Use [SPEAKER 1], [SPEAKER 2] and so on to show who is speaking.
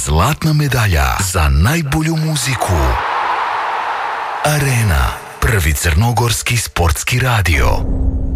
[SPEAKER 1] Zlatna medalja za najbolju muziku. Arena, prvi crnogorski sportski radio.